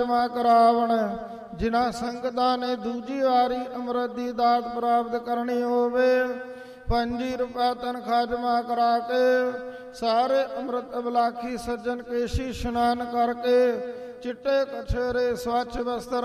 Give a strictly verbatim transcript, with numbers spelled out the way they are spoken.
ਜਮਾ ਕਰਾਵਣ। ਜਿਨਾ ਸੰਗਤਾਂ ਨੇ ਦੂਜੀ ਵਾਰੀ ਅੰਮ੍ਰਿਤ ਦੀ ਦਾਤ ਪ੍ਰਾਪਤ ਕਰਨੀ ਹੋਵੇ, ਪੰਜੀ ਰੁਪਏ ਤਨਖਾਹ ਜਮਾ ਕਰਾ ਕੇ ਸਾਰੇ ਅੰਮ੍ਰਿਤ ਅਬਲਾਖੀ ਸੱਜਣ ਕੇਸ਼ੀ ਇਸ਼ਨਾਨ ਕਰਕੇ ਚਿੱਟੇ ਕਛੇਰੇ ਸਵੱਛ ਵਸਤਰ